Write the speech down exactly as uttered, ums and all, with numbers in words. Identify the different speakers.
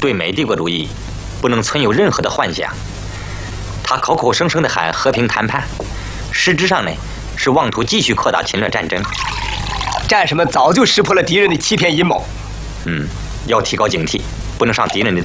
Speaker 1: 对美帝国主义不能存有任何的幻想。他口口声声的喊和平谈判，实质上呢是妄图继续扩大侵略战争。
Speaker 2: 战士们早就识破了敌人的欺骗阴谋。
Speaker 1: 嗯，要提高警惕，不能上敌人的